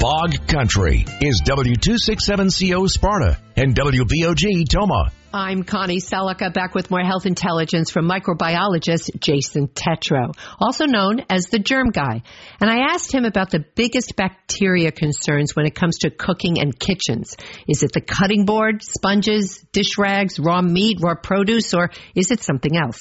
Bog Country is W267CO Sparta and WVOG Toma. I'm Connie Selica, back with more health intelligence from microbiologist Jason Tetro, also known as the Germ Guy. And I asked him about the biggest bacteria concerns when it comes to cooking and kitchens. Is it the cutting board, sponges, dish rags, raw meat, raw produce, or is it something else?